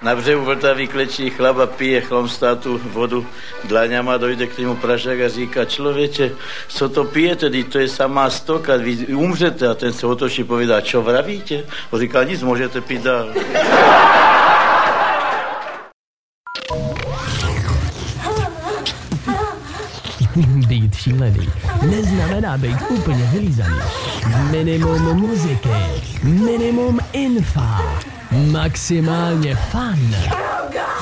Na břehu Vltavy klečí chlap a pije chlomstátu vodu dlaňama, dojde k němu pražák a říká: člověče, co to pijete, to je samá stoka, vy umřete. A ten se otočí, povídá: čo vravíte? On říká: nic, můžete pít dál. Být šílený neznamená být úplně vylízaný. Minimum muziky, minimum infa, maximálně fun.